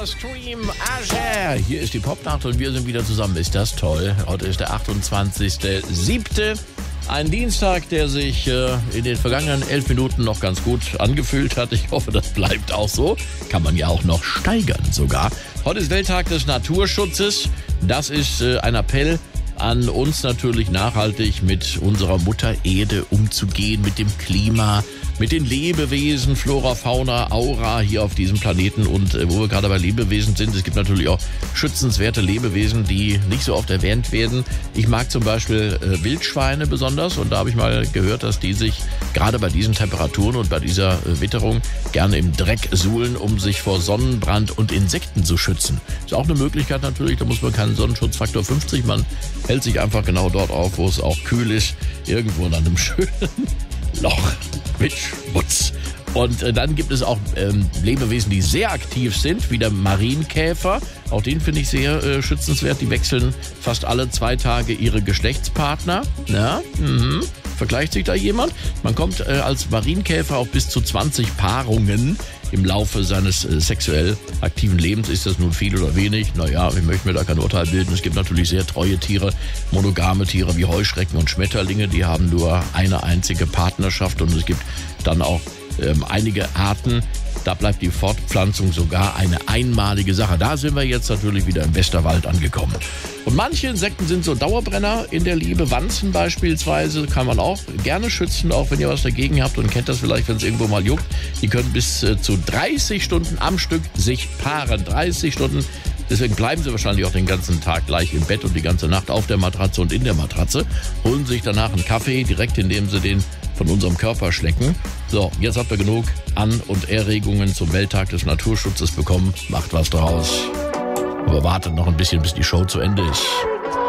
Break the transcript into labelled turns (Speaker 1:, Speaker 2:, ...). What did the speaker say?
Speaker 1: Stream Asher. Hier ist die Popnacht und wir sind wieder zusammen. Ist das toll? Heute ist der 28.07. Ein Dienstag, der sich in den vergangenen 11 Minuten noch ganz gut angefühlt hat. Ich hoffe, das bleibt auch so. Kann man ja auch noch steigern sogar. Heute ist Welttag des Naturschutzes. Das ist ein Appell an uns natürlich, nachhaltig mit unserer Mutter Erde umzugehen, mit dem Klima, mit den Lebewesen, Flora, Fauna, Aura hier auf diesem Planeten. Und wo wir gerade bei Lebewesen sind, es gibt natürlich auch schützenswerte Lebewesen, die nicht so oft erwähnt werden. Ich mag zum Beispiel Wildschweine besonders, und da habe ich mal gehört, dass die sich gerade bei diesen Temperaturen und bei dieser Witterung gerne im Dreck suhlen, um sich vor Sonnenbrand und Insekten zu schützen. Ist auch eine Möglichkeit natürlich, da muss man keinen Sonnenschutzfaktor 50, man hält sich einfach genau dort auf, wo es auch kühl ist, irgendwo in einem schönen Loch mit Schmutz. Und dann gibt es auch Lebewesen, die sehr aktiv sind, wie der Marienkäfer. Auch den finde ich sehr schützenswert. Die wechseln fast alle 2 Tage ihre Geschlechtspartner. Ja, vergleicht sich da jemand? Man kommt als Marienkäfer auf bis zu 20 Paarungen im Laufe seines sexuell aktiven Lebens. Ist das nun viel oder wenig? Naja, ich möchte mir da kein Urteil bilden. Es gibt natürlich sehr treue Tiere, monogame Tiere wie Heuschrecken und Schmetterlinge. Die haben nur eine einzige Partnerschaft, und es gibt dann auch einige Arten, da bleibt die Fortpflanzung sogar eine einmalige Sache. Da sind wir jetzt natürlich wieder im Westerwald angekommen. Und manche Insekten sind so Dauerbrenner in der Liebe. Wanzen beispielsweise kann man auch gerne schützen, auch wenn ihr was dagegen habt und kennt das vielleicht, wenn es irgendwo mal juckt. Die können bis zu 30 Stunden am Stück sich paaren. 30 Stunden. Deswegen bleiben sie wahrscheinlich auch den ganzen Tag gleich im Bett und die ganze Nacht auf der Matratze und in der Matratze. Holen sich danach einen Kaffee, direkt indem sie den von unserem Körper schlecken. So, jetzt habt ihr genug An- und Erregungen zum Welttag des Naturschutzes bekommen. Macht was draus. Aber wartet noch ein bisschen, bis die Show zu Ende ist.